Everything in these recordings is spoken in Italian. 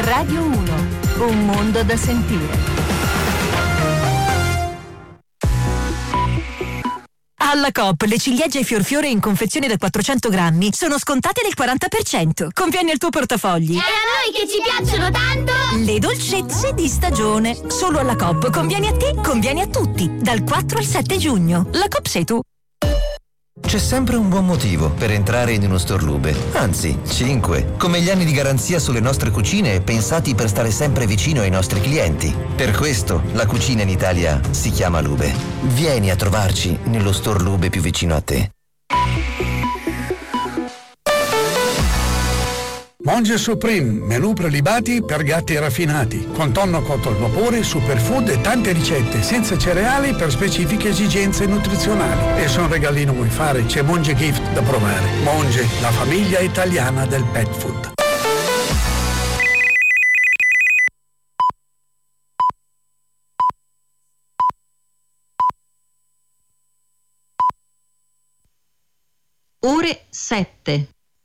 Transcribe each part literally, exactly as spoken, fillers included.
Radio uno, un mondo da sentire. Alla Coop le ciliegie Fiorfiore in confezione da quattrocento grammi sono scontate del quaranta per cento. Conviene al tuo portafogli. E a noi che ci piacciono tanto! Le dolcezze di stagione. Solo alla Coop. Conviene a te, conviene a tutti. Dal quattro al sette giugno. La Coop sei tu. C'è sempre un buon motivo per entrare in uno store Lube, anzi cinque, come gli anni di garanzia sulle nostre cucine pensati per stare sempre vicino ai nostri clienti. Per questo la cucina in Italia si chiama Lube. Vieni a trovarci nello store Lube più vicino a te. Monge Supreme, menù prelibati per gatti raffinati, con tonno cotto al vapore, superfood e tante ricette senza cereali per specifiche esigenze nutrizionali. E se un regalino vuoi fare, c'è Monge Gift da provare. Monge, la famiglia italiana del pet food. Ore sette.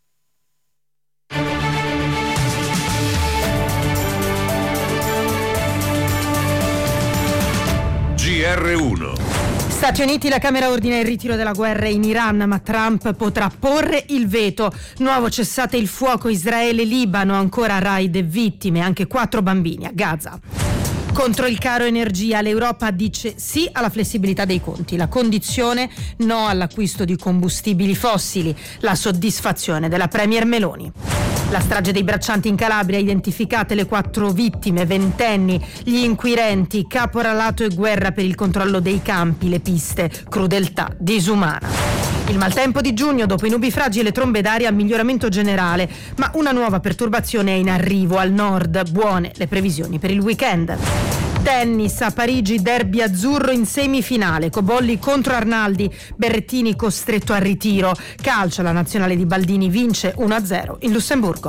G R uno. Stati Uniti, la Camera ordina il ritiro della guerra in Iran, ma Trump potrà porre il veto. Nuovo cessate il fuoco Israele-Libano, ancora raid e vittime, anche quattro bambini a Gaza. Contro il caro energia, l'Europa dice sì alla flessibilità dei conti, la condizione no all'acquisto di combustibili fossili, la soddisfazione della Premier Meloni. La strage dei braccianti in Calabria, identificate le quattro vittime, ventenni, gli inquirenti, caporalato e guerra per il controllo dei campi, le piste, crudeltà disumana. Il maltempo di giugno, dopo i nubifragi e le trombe d'aria, miglioramento generale, ma una nuova perturbazione è in arrivo al nord. Buone le previsioni per il weekend. Tennis a Parigi, derby azzurro in semifinale, Cobolli contro Arnaldi, Berrettini costretto al ritiro. Calcio, la nazionale di Baldini vince uno a zero in Lussemburgo.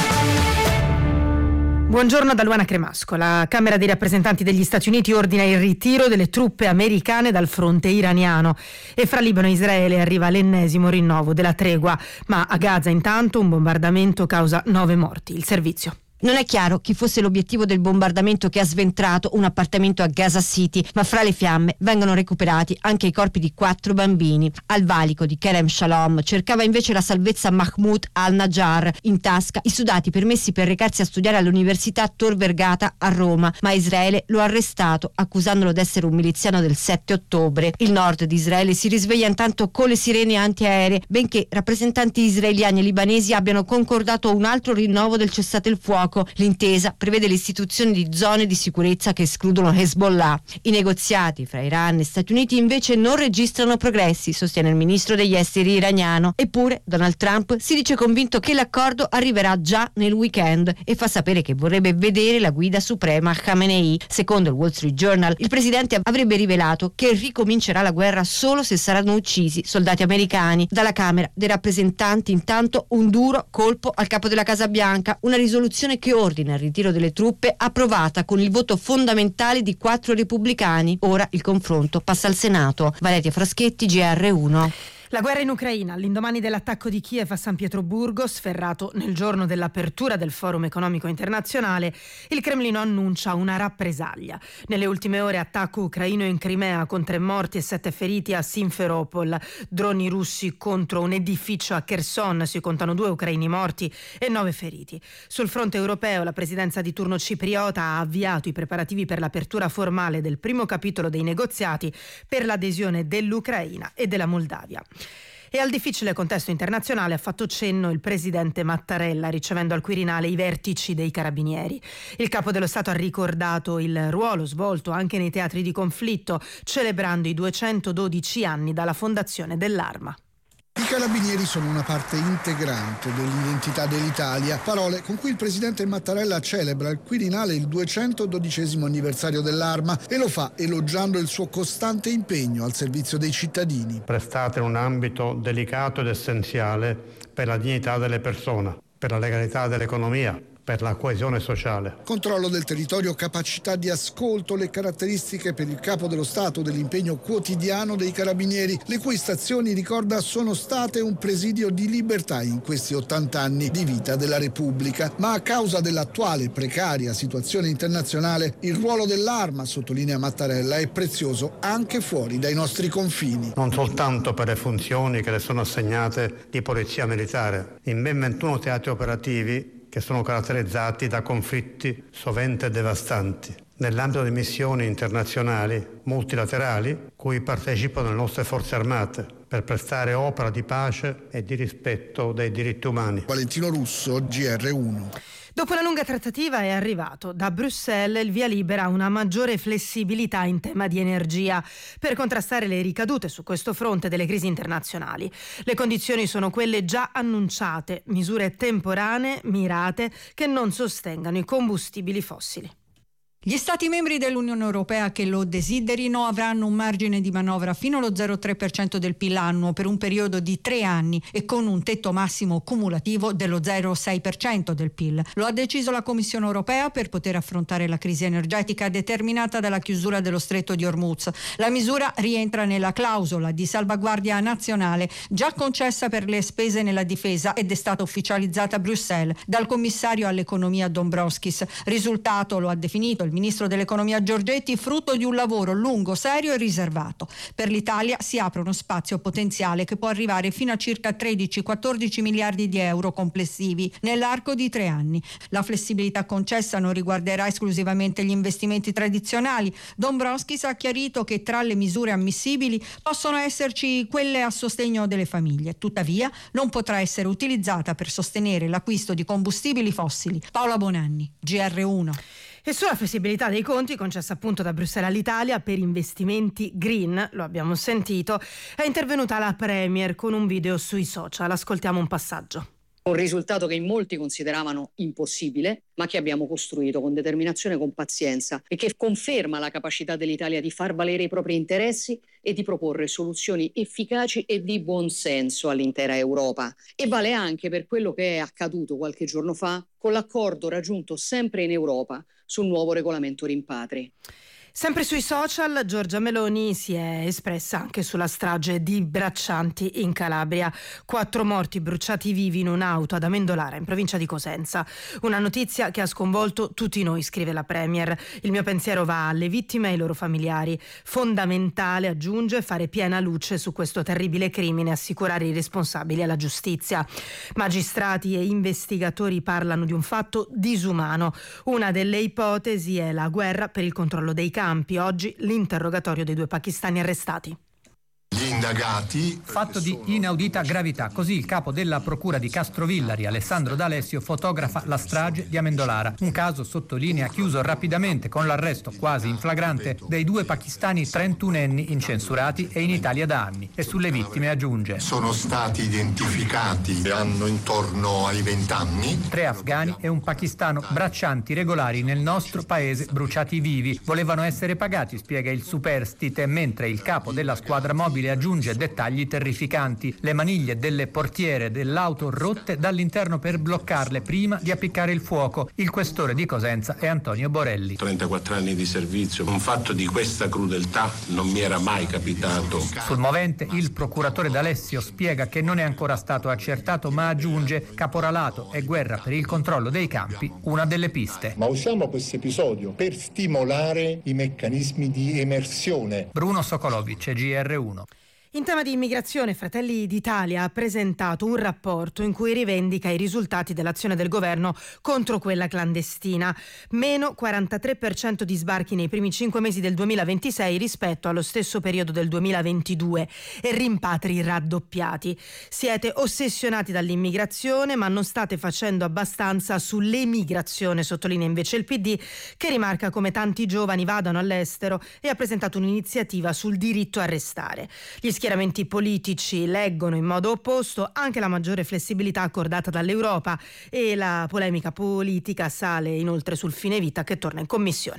Buongiorno da Luana Cremasco. La Camera dei rappresentanti degli Stati Uniti ordina il ritiro delle truppe americane dal fronte iraniano e fra Libano e Israele arriva l'ennesimo rinnovo della tregua, ma a Gaza intanto un bombardamento causa nove morti. Il servizio. Non è chiaro chi fosse l'obiettivo del bombardamento che ha sventrato un appartamento a Gaza City, ma fra le fiamme vengono recuperati anche i corpi di quattro bambini. Al valico di Kerem Shalom cercava invece la salvezza Mahmoud al-Najjar, in tasca i sudati permessi per recarsi a studiare all'Università Tor Vergata a Roma, ma Israele lo ha arrestato accusandolo di essere un miliziano del sette ottobre. Il nord di Israele si risveglia intanto con le sirene antiaeree, benché rappresentanti israeliani e libanesi abbiano concordato un altro rinnovo del cessate il fuoco. L'intesa prevede l'istituzione di zone di sicurezza che escludono Hezbollah. I negoziati fra Iran e Stati Uniti invece non registrano progressi, sostiene il ministro degli esteri iraniano. Eppure Donald Trump si dice convinto che l'accordo arriverà già nel weekend e fa sapere che vorrebbe vedere la guida suprema Khamenei. Secondo il Wall Street Journal, il presidente avrebbe rivelato che ricomincerà la guerra solo se saranno uccisi soldati americani. Dalla Camera dei rappresentanti intanto un duro colpo al capo della Casa Bianca, una risoluzione che ordina il ritiro delle truppe, approvata con il voto fondamentale di quattro repubblicani. Ora il confronto passa al Senato. Valeria Fraschetti, G R uno. La guerra in Ucraina, all'indomani dell'attacco di Kiev a San Pietroburgo, sferrato nel giorno dell'apertura del Forum economico internazionale, il Cremlino annuncia una rappresaglia. Nelle ultime ore attacco ucraino in Crimea con tre morti e sette feriti a Simferopol, droni russi contro un edificio a Kherson, si contano due ucraini morti e nove feriti. Sul fronte europeo la presidenza di turno cipriota ha avviato i preparativi per l'apertura formale del primo capitolo dei negoziati per l'adesione dell'Ucraina e della Moldavia. E al difficile contesto internazionale ha fatto cenno il presidente Mattarella, ricevendo al Quirinale i vertici dei Carabinieri. Il capo dello Stato ha ricordato il ruolo svolto anche nei teatri di conflitto, celebrando i duecentododici anni dalla fondazione dell'Arma. I carabinieri sono una parte integrante dell'identità dell'Italia, parole con cui il presidente Mattarella celebra al Quirinale il duecentododicesimo anniversario dell'Arma e lo fa elogiando il suo costante impegno al servizio dei cittadini. Prestate un ambito delicato ed essenziale per la dignità delle persone, per la legalità dell'economia, per la coesione sociale. Controllo del territorio, capacità di ascolto, le caratteristiche per il capo dello Stato dell'impegno quotidiano dei carabinieri, le cui stazioni, ricorda, sono state un presidio di libertà in questi ottanta anni di vita della Repubblica. Ma a causa dell'attuale precaria situazione internazionale, il ruolo dell'Arma, sottolinea Mattarella, è prezioso anche fuori dai nostri confini. Non soltanto per le funzioni che le sono assegnate di polizia militare. In ben ventuno teatri operativi che sono caratterizzati da conflitti sovente devastanti, nell'ambito di missioni internazionali multilaterali cui partecipano le nostre forze armate per prestare opera di pace e di rispetto dei diritti umani. Valentino Russo, G R uno. Dopo una lunga trattativa è arrivato da Bruxelles il via libera a una maggiore flessibilità in tema di energia per contrastare le ricadute su questo fronte delle crisi internazionali. Le condizioni sono quelle già annunciate, misure temporanee, mirate, che non sostengano i combustibili fossili. Gli Stati membri dell'Unione Europea che lo desiderino avranno un margine di manovra fino allo zero virgola tre per cento del P I L annuo per un periodo di tre anni e con un tetto massimo cumulativo dello zero virgola sei per cento del P I L. Lo ha deciso la Commissione Europea per poter affrontare la crisi energetica determinata dalla chiusura dello Stretto di Hormuz. La misura rientra nella clausola di salvaguardia nazionale già concessa per le spese nella difesa ed è stata ufficializzata a Bruxelles dal commissario all'economia Dombrovskis. Risultato, lo ha definito il ministro dell'economia Giorgetti, frutto di un lavoro lungo, serio e riservato. Per l'Italia si apre uno spazio potenziale che può arrivare fino a circa tredici quattordici miliardi di euro complessivi nell'arco di tre anni. La flessibilità concessa non riguarderà esclusivamente gli investimenti tradizionali. Dombrovskis ha chiarito che tra le misure ammissibili possono esserci quelle a sostegno delle famiglie. Tuttavia non potrà essere utilizzata per sostenere l'acquisto di combustibili fossili. Paola Bonanni, G R uno. E sulla flessibilità dei conti concessa appunto da Bruxelles all'Italia per investimenti green, lo abbiamo sentito, è intervenuta la Premier con un video sui social. Ascoltiamo un passaggio. Un risultato che in molti consideravano impossibile, ma che abbiamo costruito con determinazione e con pazienza e che conferma la capacità dell'Italia di far valere i propri interessi e di proporre soluzioni efficaci e di buonsenso all'intera Europa. E vale anche per quello che è accaduto qualche giorno fa con l'accordo raggiunto sempre in Europa sul nuovo regolamento rimpatri. Sempre sui social, Giorgia Meloni si è espressa anche sulla strage di Braccianti in Calabria. Quattro morti bruciati vivi in un'auto ad Amendolara, in provincia di Cosenza. Una notizia che ha sconvolto tutti noi, scrive la Premier. Il mio pensiero va alle vittime e ai loro familiari. Fondamentale, aggiunge, fare piena luce su questo terribile crimine e assicurare i responsabili alla giustizia. Magistrati e investigatori parlano di un fatto disumano. Una delle ipotesi è la guerra per il controllo dei campi. Oggi l'interrogatorio dei due pakistani arrestati. Gli indagati. Fatto di inaudita gravità, così il capo della procura di Castrovillari, Alessandro D'Alessio, fotografa la strage di Amendolara. Un caso, sottolinea, chiuso rapidamente con l'arresto quasi in flagrante dei due pakistani trentunenni incensurati e in Italia da anni. E sulle vittime aggiunge: sono stati identificati, hanno intorno ai vent'anni. Tre afghani e un pakistano, braccianti regolari nel nostro paese, bruciati vivi. Volevano essere pagati, spiega il superstite, mentre il capo della squadra mobile aggiunge dettagli terrificanti: le maniglie delle portiere dell'auto rotte dall'interno per bloccarle prima di appiccare il fuoco. Il questore di Cosenza è Antonio Borelli. trentaquattro anni di servizio, un fatto di questa crudeltà non mi era mai capitato. Sul movente il procuratore D'Alessio spiega che non è ancora stato accertato, ma aggiunge: caporalato e guerra per il controllo dei campi, una delle piste. Ma usiamo questo episodio per stimolare i meccanismi di emersione. Bruno Sokolovic, G R uno. In tema di immigrazione, Fratelli d'Italia ha presentato un rapporto in cui rivendica i risultati dell'azione del governo contro quella clandestina. Meno quarantatré per cento di sbarchi nei primi cinque mesi del duemilaventisei rispetto allo stesso periodo del duemilaventidue e rimpatri raddoppiati. Siete ossessionati dall'immigrazione, ma non state facendo abbastanza sull'emigrazione, sottolinea invece il P D, che rimarca come tanti giovani vadano all'estero e ha presentato un'iniziativa sul diritto a restare. Gli schieramenti politici leggono in modo opposto anche la maggiore flessibilità accordata dall'Europa e la polemica politica sale inoltre sul fine vita che torna in commissione.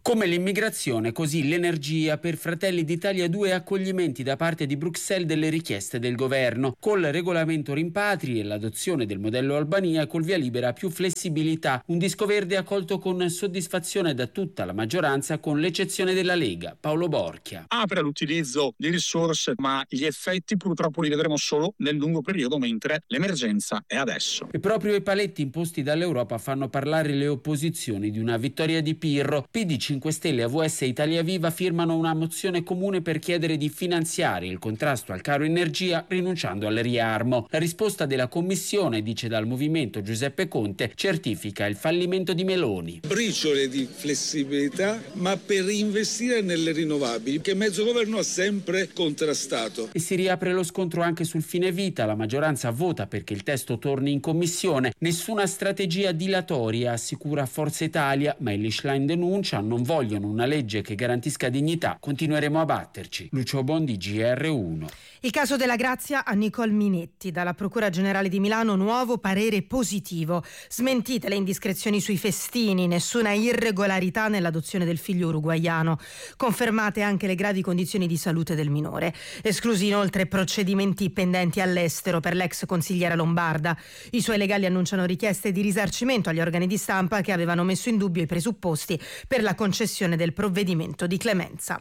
Come l'immigrazione, così l'energia. Per Fratelli d'Italia due accoglimenti da parte di Bruxelles delle richieste del governo. Col regolamento rimpatri e l'adozione del modello Albania, col via libera più flessibilità. Un disco verde accolto con soddisfazione da tutta la maggioranza, con l'eccezione della Lega. Paolo Borchia. Apre all'utilizzo di risorse, ma gli effetti purtroppo li vedremo solo nel lungo periodo, mentre l'emergenza è adesso. E proprio i paletti imposti dall'Europa fanno parlare le opposizioni di una vittoria di Pirro. P D, cinque Stelle e A V S e Italia Viva firmano una mozione comune per chiedere di finanziare il contrasto al caro energia rinunciando al riarmo. La risposta della Commissione, dice dal movimento Giuseppe Conte, certifica il fallimento di Meloni. Briciole di flessibilità, ma per investire nelle rinnovabili, che mezzo governo ha sempre contrastato. E si riapre lo scontro anche sul fine vita. La maggioranza vota perché il testo torni in commissione. Nessuna strategia dilatoria, assicura Forza Italia, ma il Schlein denuncia: non vogliono una legge che garantisca dignità, continueremo a batterci. Lucio Bondi, G R uno. Il caso della Grazia a Nicole Minetti. Dalla Procura Generale di Milano nuovo parere positivo. Smentite le indiscrezioni sui festini, nessuna irregolarità nell'adozione del figlio uruguaiano. Confermate anche le gravi condizioni di salute del minore. Esclusi inoltre procedimenti pendenti all'estero per l'ex consigliera lombarda. I suoi legali annunciano richieste di risarcimento agli organi di stampa che avevano messo in dubbio i presupposti per la concessione del provvedimento di clemenza.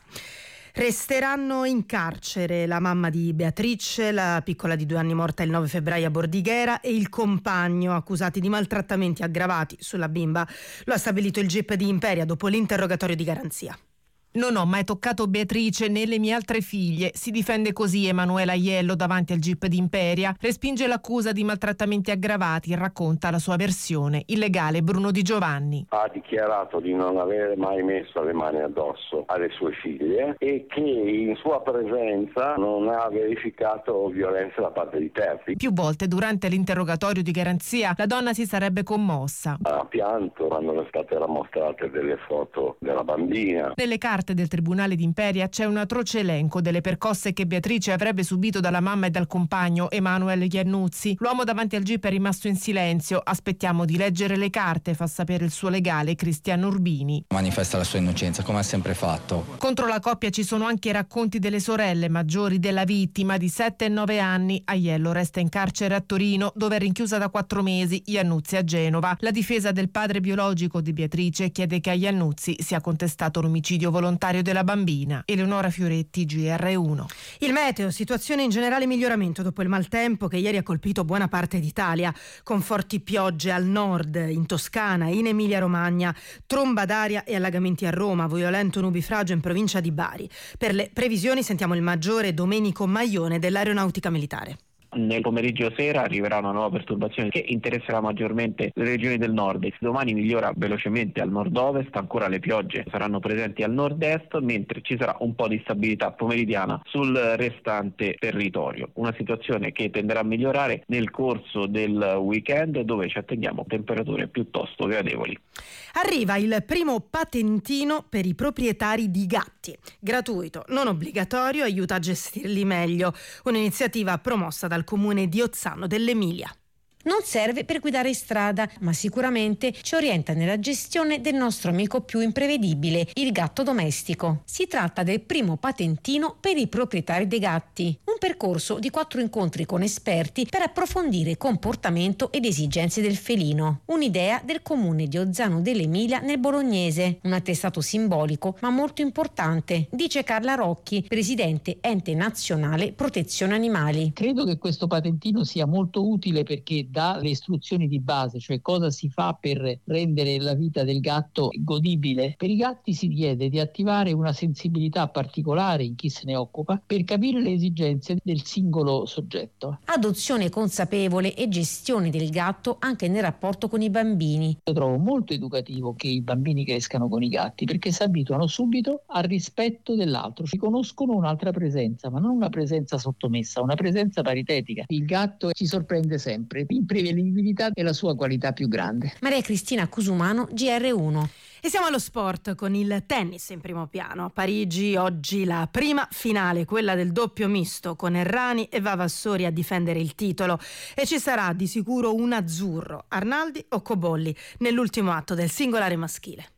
Resteranno in carcere la mamma di Beatrice, la piccola di due anni morta il nove febbraio a Bordighera, e il compagno, accusati di maltrattamenti aggravati sulla bimba. Lo ha stabilito il G I P di Imperia dopo l'interrogatorio di garanzia. Non ho mai toccato Beatrice né le mie altre figlie. Si difende così Emanuela Aiello davanti al G I P di Imperia. Respinge l'accusa di maltrattamenti aggravati e racconta la sua versione. Il legale Bruno Di Giovanni. Ha dichiarato di non avere mai messo le mani addosso alle sue figlie e che in sua presenza non ha verificato violenza da parte di terzi. Più volte durante l'interrogatorio di garanzia la donna si sarebbe commossa. Ha pianto quando sono state mostrate delle foto della bambina. Nelle carte del Tribunale di Imperia c'è un atroce elenco delle percosse che Beatrice avrebbe subito dalla mamma e dal compagno Emanuele Iannuzzi. L'uomo davanti al G I P è rimasto in silenzio. Aspettiamo di leggere le carte, fa sapere il suo legale Cristiano Urbini. Manifesta la sua innocenza, come ha sempre fatto. Contro la coppia ci sono anche i racconti delle sorelle maggiori della vittima di sette e nove anni. Aiello resta in carcere a Torino, dove è rinchiusa da quattro mesi, Iannuzzi a Genova. La difesa del padre biologico di Beatrice chiede che a Iannuzzi sia contestato l'omicidio volontario della bambina. Eleonora Fioretti, G R uno. Il meteo, situazione in generale miglioramento dopo il maltempo che ieri ha colpito buona parte d'Italia, con forti piogge al nord, in Toscana, in Emilia Romagna, tromba d'aria e allagamenti a Roma, violento nubifragio in provincia di Bari. Per le previsioni sentiamo il maggiore Domenico Maione dell'Aeronautica Militare. Nel pomeriggio sera arriverà una nuova perturbazione che interesserà maggiormente le regioni del nord. Domani migliora velocemente al nord-ovest, ancora le piogge saranno presenti al nord-est, mentre ci sarà un po' di stabilità pomeridiana sul restante territorio. Una situazione che tenderà a migliorare nel corso del weekend, dove ci attendiamo temperature piuttosto gradevoli. Arriva il primo patentino per i proprietari di gatti. Gratuito, non obbligatorio, aiuta a gestirli meglio. Un'iniziativa promossa dal comune di Ozzano dell'Emilia. Non serve per guidare in strada, ma sicuramente ci orienta nella gestione del nostro amico più imprevedibile, il gatto domestico. Si tratta del primo patentino per i proprietari dei gatti, un percorso di quattro incontri con esperti per approfondire comportamento ed esigenze del felino. Un'idea del comune di Ozzano dell'Emilia nel Bolognese, un attestato simbolico ma molto importante, dice Carla Rocchi, presidente Ente Nazionale Protezione Animali. Credo che questo patentino sia molto utile perché dà le istruzioni di base, cioè cosa si fa per rendere la vita del gatto godibile. Per i gatti si chiede di attivare una sensibilità particolare in chi se ne occupa per capire le esigenze del singolo soggetto. Adozione consapevole e gestione del gatto anche nel rapporto con i bambini. Io trovo molto educativo che i bambini crescano con i gatti perché si abituano subito al rispetto dell'altro, ci conoscono un'altra presenza, ma non una presenza sottomessa, una presenza paritetica. Il gatto ci sorprende sempre. Imprevedibilità è la sua qualità più grande. Maria Cristina Cusumano, G R uno. E siamo allo sport con il tennis in primo piano. A Parigi oggi la prima finale, quella del doppio misto con Errani e Vavassori a difendere il titolo, e ci sarà di sicuro un azzurro, Arnaldi o Cobolli, nell'ultimo atto del singolare maschile.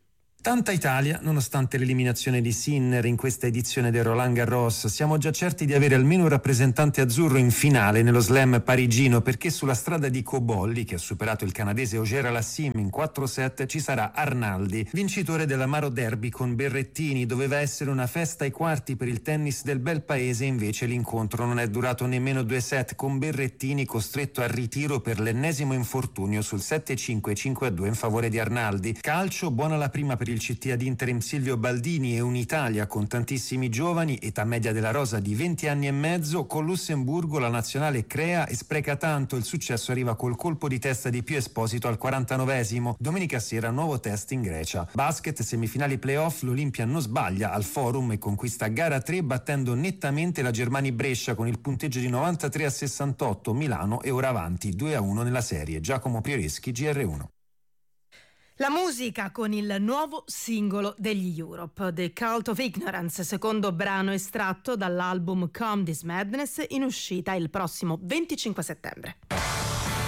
Tanta Italia, nonostante l'eliminazione di Sinner in questa edizione del Roland Garros. Siamo già certi di avere almeno un rappresentante azzurro in finale nello slam parigino, perché sulla strada di Cobolli, che ha superato il canadese Auger Alassim in quattro set, ci sarà Arnaldi, vincitore dell'Amaro Derby con Berrettini. Doveva essere una festa ai quarti per il tennis del bel paese, invece l'incontro non è durato nemmeno due set, con Berrettini costretto al ritiro per l'ennesimo infortunio sul sette cinque cinque a due in favore di Arnaldi. Calcio, buona la prima per il C T ad interim Silvio Baldini e un'Italia con tantissimi giovani, età media della rosa di venti anni e mezzo. Con Lussemburgo la nazionale crea e spreca tanto, il successo arriva col colpo di testa di Pio Esposito al quarantanovesimo. Domenica sera nuovo test in Grecia. Basket, semifinali playoff, l'Olimpia non sbaglia al Forum e conquista gara tre battendo nettamente la Germani Brescia con il punteggio di novantatré a sessantotto. Milano è ora avanti due a uno nella serie. Giacomo Prioreschi, G R uno. La musica con il nuovo singolo degli Europe, The Cult of Ignorance, secondo brano estratto dall'album Come This Madness, in uscita il prossimo venticinque settembre.